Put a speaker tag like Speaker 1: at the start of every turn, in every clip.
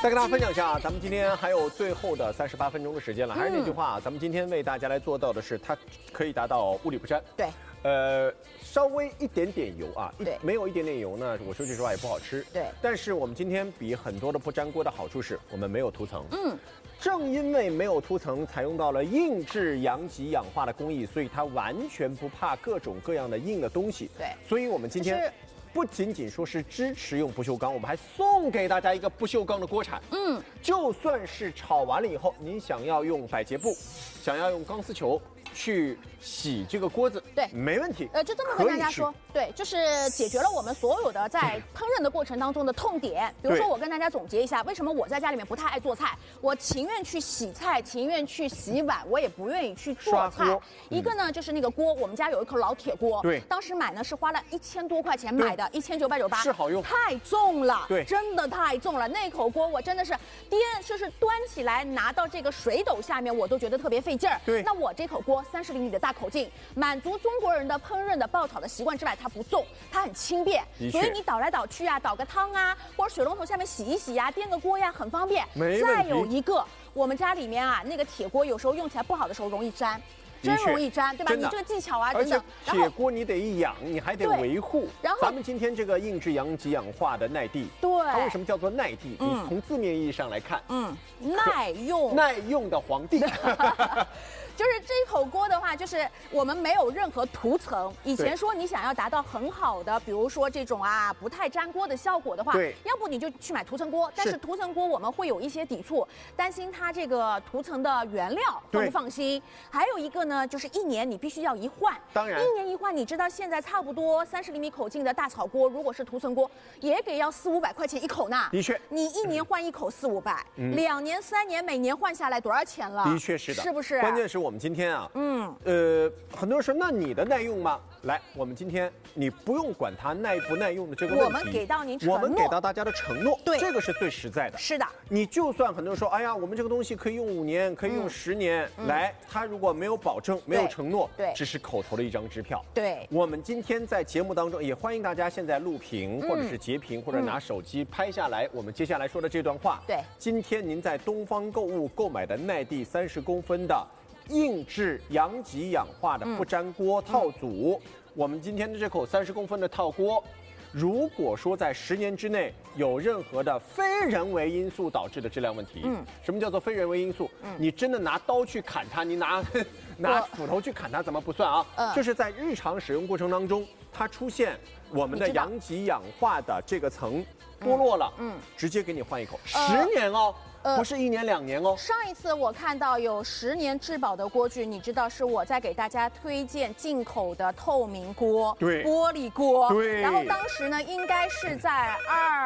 Speaker 1: 再跟大家分享一下啊，咱们今天还有最后的38分钟的时间了。还是那句话啊，咱们今天为大家来做到的是，它可以达到物理不沾。
Speaker 2: 对。
Speaker 1: 稍微一点点油啊，
Speaker 2: 对，
Speaker 1: 没有一点点油呢，我说句实话也不好吃。
Speaker 2: 对。
Speaker 1: 但是我们今天比很多的不粘锅的好处是我们没有涂层。正因为没有涂层，采用到了硬质阳极氧化的工艺，所以它完全不怕各种各样的硬的东西。
Speaker 2: 对。
Speaker 1: 所以我们今天不仅仅说是支持用不锈钢，我们还送给大家一个不锈钢的锅铲。就算是炒完了以后，您想要用百洁布，想要用钢丝球去洗这个锅子，
Speaker 2: 对，
Speaker 1: 没问题。
Speaker 2: 就这么跟大家说，对，就是解决了我们所有的在烹饪的过程当中的痛点。比如说，我跟大家总结一下，为什么我在家里面不太爱做菜，我情愿去洗菜，情愿去洗碗，我也不愿意去做菜。一个呢，就是那个锅，我们家有一口老铁锅，
Speaker 1: 对，
Speaker 2: 当时买呢是花了1000多块钱买的，1998，
Speaker 1: 是好用，
Speaker 2: 太重了，
Speaker 1: 对，
Speaker 2: 真的太重了。那口锅我真的是就是端起来拿到这个水斗下面，我都觉得特别费劲儿。
Speaker 1: 对，
Speaker 2: 那我这口锅30厘米的大口径，满足中国人的烹饪的爆炒的习惯之外，它不重，它很轻便，所以你倒来倒去啊，倒个汤啊，或者水龙头下面洗一洗呀，颠个锅呀，很方便。再有一个，我们家里面啊，那个铁锅有时候用起来不好的时候容易粘。真容易粘，对吧？你这个技巧啊，真的。
Speaker 1: 而且铁锅你得一养，你还得维护。
Speaker 2: 然后
Speaker 1: 咱们今天这个硬质阳极氧化的耐地，
Speaker 2: 对，
Speaker 1: 它为什么叫做耐地？你从字面意义上来看，
Speaker 2: 耐
Speaker 1: 用的皇帝。
Speaker 2: 就是这口锅的话，就是我们没有任何涂层。以前说你想要达到很好的，比如说这种不太粘锅的效果的话，
Speaker 1: 对，
Speaker 2: 要不你就去买涂层锅。但是涂层锅我们会有一些抵触，担心它这个涂层的原料放不放心。还有一个呢，就是1年你必须要一换。
Speaker 1: 当然，1
Speaker 2: 年一换，你知道现在差不多30厘米口径的大炒锅，如果是涂层锅，也给要400-500块钱一口呢。
Speaker 1: 的确，
Speaker 2: 你1年换一口400-500，2年3年每年换下来多少钱了？
Speaker 1: 的确是的，
Speaker 2: 是不是？
Speaker 1: 关键是我们今天啊，很多人说那你的耐用吗？来，我们今天你不用管它耐不耐用的这个问题，
Speaker 2: 我们给到您承诺，
Speaker 1: 我们给到大家的承诺，
Speaker 2: 对，
Speaker 1: 这个是最实在的。
Speaker 2: 是的，
Speaker 1: 你就算很多人说，哎呀，我们这个东西可以用5年，可以用10年，来，它如果没有保证，没有承诺，
Speaker 2: 对，
Speaker 1: 只是口头的一张支票。
Speaker 2: 对，
Speaker 1: 我们今天在节目当中也欢迎大家现在录屏，或者是截屏，或者拿手机拍下来我们接下来说的这段话。
Speaker 2: 对，
Speaker 1: 今天您在东方购物购买的耐地30公分的硬质阳极氧化的不粘锅套组，我们今天的这口30公分的套锅，如果说在10年之内有任何的非人为因素导致的质量问题，什么叫做非人为因素？你真的拿刀去砍它，你拿斧头去砍它，怎么不算啊？就是在日常使用过程当中，它出现我们的阳极氧化的这个层脱落了，直接给你换一口，10年哦。不是1年2年哦。
Speaker 2: 上一次我看到有10年质保的锅具，你知道是我在给大家推荐进口的透明锅，
Speaker 1: 对，
Speaker 2: 玻璃锅，
Speaker 1: 对。
Speaker 2: 然后当时呢，应该是在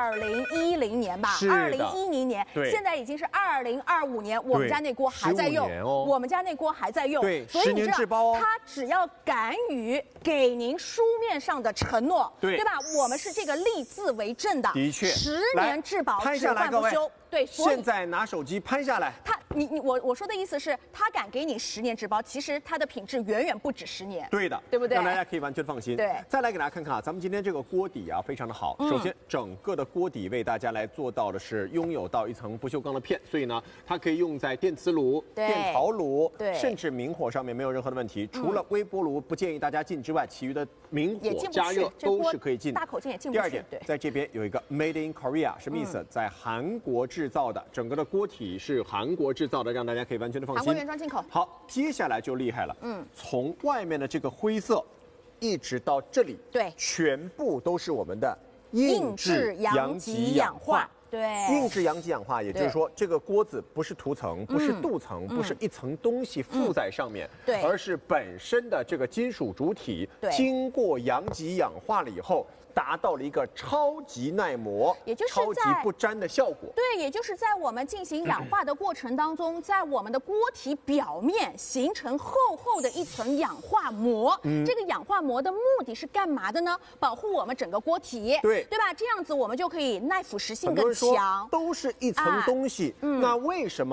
Speaker 2: 2010年吧，2010年，
Speaker 1: 对，
Speaker 2: 现在已经是2025年，我们家那锅还在用，我们家那锅还在用，
Speaker 1: 对，
Speaker 2: 所以你知
Speaker 1: 道，
Speaker 2: 他只要敢于给您书面上的承诺，对吧？我们是这个立字为证的，
Speaker 1: 的确
Speaker 2: ，10年质保，
Speaker 1: 拍下来，
Speaker 2: 只换不修。对，
Speaker 1: 现在拿手机拍下来。
Speaker 2: 我说的意思是，他敢给你10年质保，其实它的品质远远不止10年。
Speaker 1: 对的，
Speaker 2: 对不对？
Speaker 1: 让大家可以完全放心。
Speaker 2: 对，
Speaker 1: 再来给大家看看啊，咱们今天这个锅底啊非常的好。首先，整个的锅底为大家来做到的是拥有到一层不锈钢的片，所以呢，它可以用在电磁炉、电陶炉，甚至明火上面没有任何的问题。除了微波炉不建议大家进之外，其余的明火加热都是可以进。
Speaker 2: 大口径也进不去。
Speaker 1: 第二点，在这边有一个 Made in Korea， 什么意思？在韩国制造的，整个的锅体是韩国制造的，让大家可以完全的放心。
Speaker 2: 韩国原装进口。
Speaker 1: 好，接下来就厉害了。从外面的这个灰色，一直到这里，
Speaker 2: 对，
Speaker 1: 全部都是我们的硬质阳极氧化。
Speaker 2: 对，
Speaker 1: 硬质阳极氧化，也就是说，这个锅子不是涂层，不是镀层，不是一层东西附在上面，
Speaker 2: 对，
Speaker 1: 而是本身的这个金属主体经过阳极氧化了以后，达到了一个超级耐磨，
Speaker 2: 也就是
Speaker 1: 超级不粘的效果。
Speaker 2: 对，也就是在我们进行氧化的过程当中，在我们的锅体表面形成厚厚的一层氧化膜。这个氧化膜的目的是干嘛的呢？保护我们整个锅体，对吧？这样子我们就可以耐腐蚀性更强。
Speaker 1: 都是一层东西，那为什么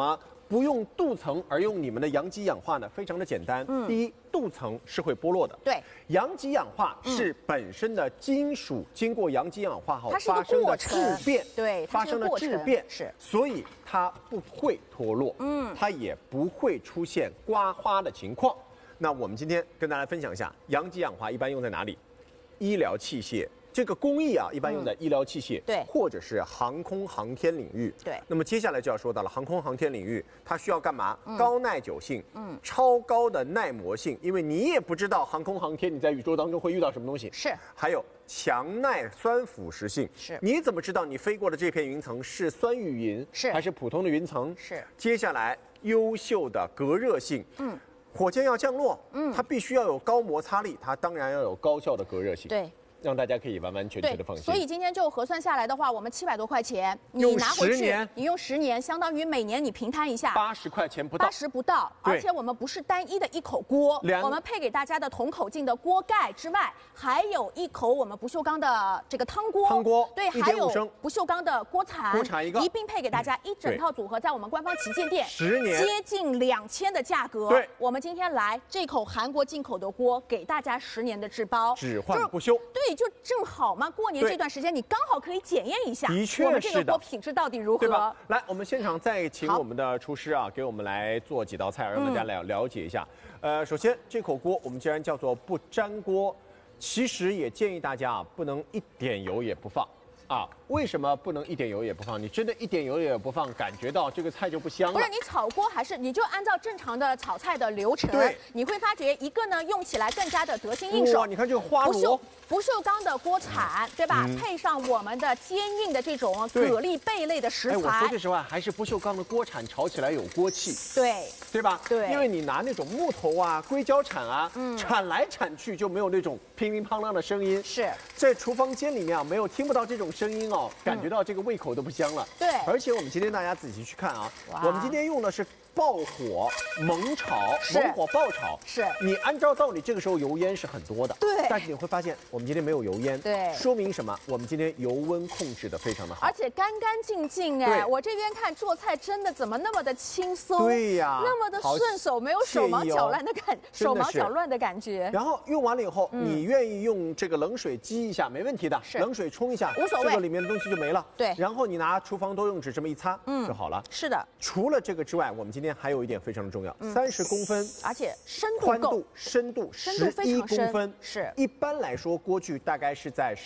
Speaker 1: 不用镀层而用你们的阳极氧化呢？非常的简单。第一，镀层是会剥落的。
Speaker 2: 对，
Speaker 1: 阳极氧化是本身的金属经过阳极氧化后
Speaker 2: 它是一个
Speaker 1: 发生的
Speaker 2: 过程
Speaker 1: 质变，
Speaker 2: 对，
Speaker 1: 发生了质变，
Speaker 2: 是，
Speaker 1: 所以它不会脱落，它也不会出现刮花的情况。那我们今天跟大家分享一下，阳极氧化一般用在哪里？医疗器械。这个工艺啊，一般用在医疗器械，
Speaker 2: 对，
Speaker 1: 或者是航空航天领域，
Speaker 2: 对。
Speaker 1: 那么接下来就要说到了航空航天领域，它需要干嘛？高耐久性，超高的耐磨性，因为你也不知道航空航天你在宇宙当中会遇到什么东西，
Speaker 2: 是。
Speaker 1: 还有强耐酸腐蚀性，
Speaker 2: 是。
Speaker 1: 你怎么知道你飞过的这片云层是酸雨云，还是普通的云层？
Speaker 2: 是。
Speaker 1: 接下来优秀的隔热性，火箭要降落，它必须要有高摩擦力，它当然要有高效的隔热性，
Speaker 2: 对。
Speaker 1: 让大家可以完完全全的放心。
Speaker 2: 所以今天就核算下来的话，我们700多块钱，你拿回去，你用10年，相当于每年你平摊一下
Speaker 1: ，80块钱不到
Speaker 2: ，80不到。而且我们不是单一的一口锅，我们配给大家的同口径的锅盖之外，还有一口我们不锈钢的这个汤锅，对，还有不锈钢的锅铲一并配给大家一整套组合，在我们官方旗舰店
Speaker 1: 10年
Speaker 2: 接近2000的价格。
Speaker 1: 对，
Speaker 2: 我们今天来这口韩国进口的锅，给大家10年的质保，
Speaker 1: 只换不锈。
Speaker 2: 对，就正好嘛，过年这段时间你刚好可以检验一下，
Speaker 1: 的确
Speaker 2: 我们这个锅品质到底如何，
Speaker 1: 对吧？来，我们现场再请我们的厨师啊，给我们来做几道菜，让大家来了解一下。首先这口锅我们既然叫做不粘锅，其实也建议大家啊，不能一点油也不放。啊，为什么不能一点油也不放？你真的一点油也不放，感觉到这个菜就不香了。
Speaker 2: 不是你炒锅还是你就按照正常的炒菜的流程，
Speaker 1: 对，
Speaker 2: 你会发觉一个呢用起来更加的得心应手。
Speaker 1: 哇，你看这个花螺，
Speaker 2: 不锈钢的锅铲，对吧？配上我们的坚硬的这种蛤蜊贝类的食材。
Speaker 1: 我说句实话，还是不锈钢的锅铲炒起来有锅气，对吧？
Speaker 2: 对，
Speaker 1: 因为你拿那种木头啊、硅胶铲啊，铲来铲去就没有那种乒乒乓啷的声音。
Speaker 2: 是
Speaker 1: 在厨房间里面啊，没有听不到这种声音哦，感觉到这个胃口都不香了。
Speaker 2: 对，
Speaker 1: 而且我们今天大家仔细去看啊，我们今天用的是爆火猛炒，猛火爆炒。
Speaker 2: 是
Speaker 1: 你按照道理这个时候油烟是很多的，
Speaker 2: 对。
Speaker 1: 但是你会发现我们今天没有油烟，
Speaker 2: 对，
Speaker 1: 说明什么？我们今天油温控制的非常的好，
Speaker 2: 而且干干净净哎。我这边看做菜真的怎么那么的轻松？
Speaker 1: 对呀，
Speaker 2: 那么的顺手，没有手忙脚乱的感觉。
Speaker 1: 然后用完了以后，你愿意用这个冷水激一下没问题的，冷水冲一下
Speaker 2: 无所谓，
Speaker 1: 这个里面的东西就没了。
Speaker 2: 对，
Speaker 1: 然后你拿厨房多用纸这么一擦，就好了。
Speaker 2: 是的。
Speaker 1: 除了这个之外，我们今天还有一点非常的重要，30公分，
Speaker 2: 而且深度
Speaker 1: 宽度、深度11公分，
Speaker 2: 是。
Speaker 1: 一般来说，锅具大概是在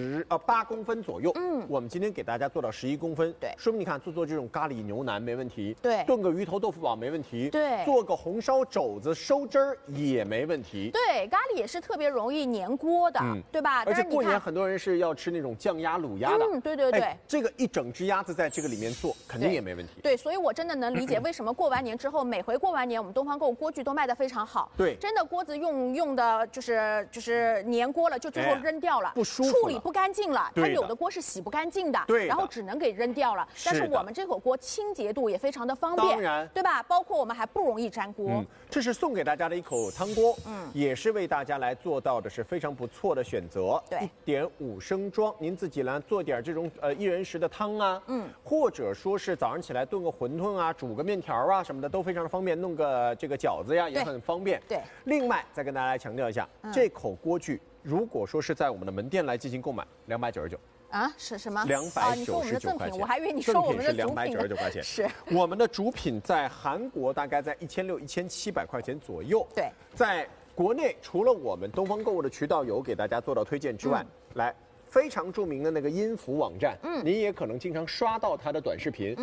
Speaker 1: 8公分左右。我们今天给大家做到11公分，
Speaker 2: 对，
Speaker 1: 说明你看做这种咖喱牛腩没问题，
Speaker 2: 对，
Speaker 1: 炖个鱼头豆腐煲没问题，
Speaker 2: 对，
Speaker 1: 做个红烧肘子收汁儿也没问题。
Speaker 2: 对，咖喱也是特别容易粘锅的，对吧？
Speaker 1: 而且过年很多人是要吃那种酱鸭、卤鸭的，
Speaker 2: 对，
Speaker 1: 这个一整只鸭子在这个里面做，肯定也没问题。
Speaker 2: 对，所以我真的能理解为什么过完年之后，每回过完年我们东方购物锅具都卖得非常好。
Speaker 1: 对，
Speaker 2: 真的锅子用的就是粘锅了，就最后扔掉了，
Speaker 1: 不舒服，
Speaker 2: 处理不干净了。它有的锅是洗不干净的，
Speaker 1: 对，
Speaker 2: 然后只能给扔掉了。但是我们这口锅清洁度也非常的方便，
Speaker 1: 当然，
Speaker 2: 对吧？包括我们还不容易粘锅。
Speaker 1: 这是送给大家的一口汤锅，也是为大家来做到的是非常不错的选择。
Speaker 2: 对
Speaker 1: ，1.5升装，您自己来做点这种1人食的汤啊，或者说是早上起来炖个馄饨啊、煮个面条啊什么的都非常的方便，弄个这个饺子呀也很方便。
Speaker 2: 对，
Speaker 1: 另外再跟大家来强调一下，这口锅具如果说是在我们的门店来进行购买，299。
Speaker 2: 啊，是什么
Speaker 1: ？299块钱，
Speaker 2: 我还以为你说我们的
Speaker 1: 主品是299块钱。
Speaker 2: 是，
Speaker 1: 我们的主品在韩国大概在1600、1700块钱左右。
Speaker 2: 对，
Speaker 1: 在国内除了我们东方购物的渠道有给大家做到推荐之外，来非常著名的那个音符网站，你也可能经常刷到它的短视频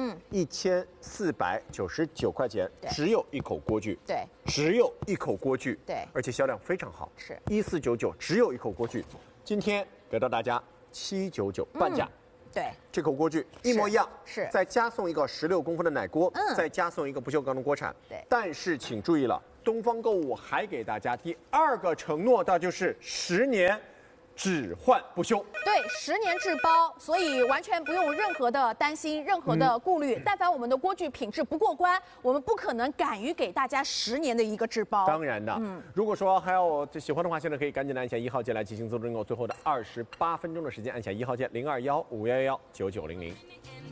Speaker 1: ，1499块钱，只有一口锅具，
Speaker 2: 对，
Speaker 1: 只有一口锅具，
Speaker 2: 对，
Speaker 1: 而且销量非常好，
Speaker 2: 是
Speaker 1: 1499，只有一口锅具，今天给到大家799半价。
Speaker 2: 对，
Speaker 1: 这口锅具一模一样，
Speaker 2: 是
Speaker 1: 再加送一个16公分的奶锅，再加送一个不锈钢的锅铲。
Speaker 2: 对，
Speaker 1: 但是请注意了，东方购物还给大家第2个承诺，那就是10年只换不修。
Speaker 2: 对，10年质保，所以完全不用任何的担心，任何的顾虑。但凡我们的锅具品质不过关，我们不可能敢于给大家10年的一个质保。
Speaker 1: 当然的，如果说还有喜欢的话，现在可以赶紧的按下1号键来进行自助订购，最后的28分钟的时间按下1号键0215119990。